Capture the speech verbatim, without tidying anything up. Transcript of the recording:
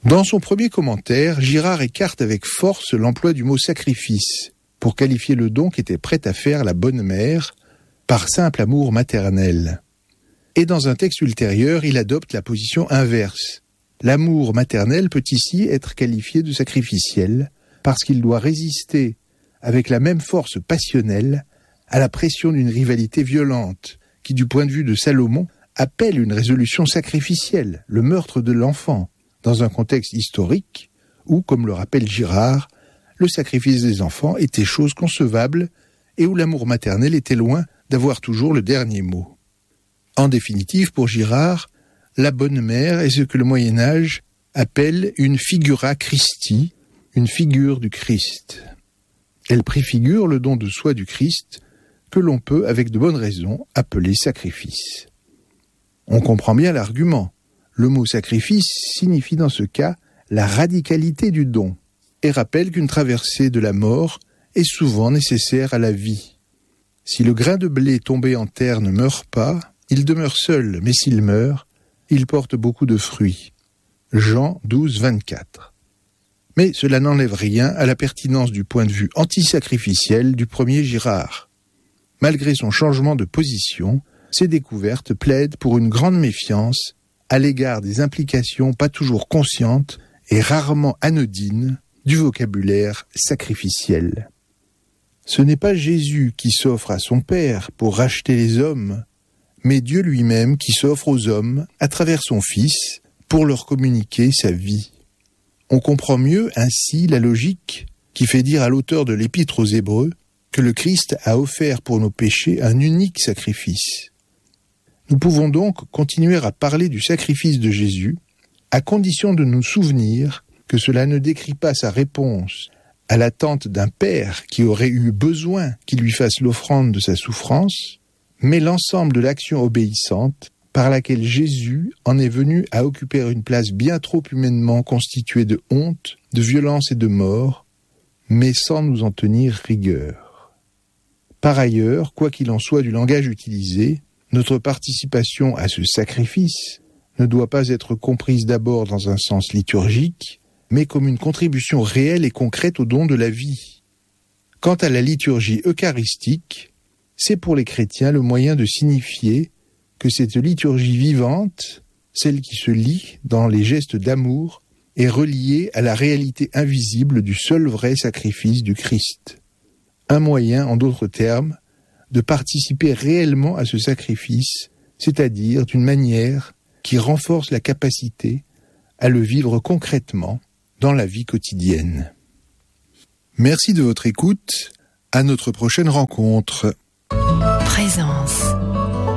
Dans son premier commentaire, Girard écarte avec force l'emploi du mot « sacrifice » pour qualifier le don qu'était prête à faire la bonne mère par simple amour maternel. Et dans un texte ultérieur, il adopte la position inverse. L'amour maternel peut ici être qualifié de sacrificiel parce qu'il doit résister avec la même force passionnelle à la pression d'une rivalité violente qui, du point de vue de Salomon, appelle une résolution sacrificielle, le meurtre de l'enfant, dans un contexte historique où, comme le rappelle Girard, le sacrifice des enfants était chose concevable et où l'amour maternel était loin d'avoir toujours le dernier mot. En définitive, pour Girard, la bonne mère est ce que le Moyen-Âge appelle une figura Christi, une figure du Christ. Elle préfigure le don de soi du Christ que l'on peut, avec de bonnes raisons, appeler sacrifice. On comprend bien l'argument. Le mot sacrifice signifie dans ce cas la radicalité du don et rappelle qu'une traversée de la mort est souvent nécessaire à la vie. Si le grain de blé tombé en terre ne meurt pas, il demeure seul, mais s'il meurt, il porte beaucoup de fruits. Jean douze, vingt-quatre. Mais cela n'enlève rien à la pertinence du point de vue antisacrificiel du premier Girard. Malgré son changement de position, ces découvertes plaident pour une grande méfiance à l'égard des implications pas toujours conscientes et rarement anodines du vocabulaire sacrificiel. Ce n'est pas Jésus qui s'offre à son Père pour racheter les hommes, mais Dieu lui-même qui s'offre aux hommes à travers son Fils pour leur communiquer sa vie. On comprend mieux ainsi la logique qui fait dire à l'auteur de l'Épître aux Hébreux que le Christ a offert pour nos péchés un unique sacrifice. Nous pouvons donc continuer à parler du sacrifice de Jésus, à condition de nous souvenir que cela ne décrit pas sa réponse à l'attente d'un père qui aurait eu besoin qu'il lui fasse l'offrande de sa souffrance, mais l'ensemble de l'action obéissante par laquelle Jésus en est venu à occuper une place bien trop humainement constituée de honte, de violence et de mort, mais sans nous en tenir rigueur. Par ailleurs, quoi qu'il en soit du langage utilisé, notre participation à ce sacrifice ne doit pas être comprise d'abord dans un sens liturgique, mais comme une contribution réelle et concrète au don de la vie. Quant à la liturgie eucharistique, c'est pour les chrétiens le moyen de signifier que cette liturgie vivante, celle qui se lit dans les gestes d'amour, est reliée à la réalité invisible du seul vrai sacrifice du Christ. Un moyen, en d'autres termes, de participer réellement à ce sacrifice, c'est-à-dire d'une manière qui renforce la capacité à le vivre concrètement dans la vie quotidienne. Merci de votre écoute. À notre prochaine rencontre.